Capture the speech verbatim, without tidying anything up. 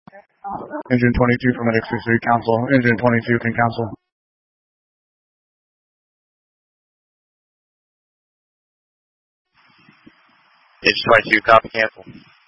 Engine twenty-two from Medic six three, council. Engine twenty-two can council. Engine twenty-two, copy, cancel.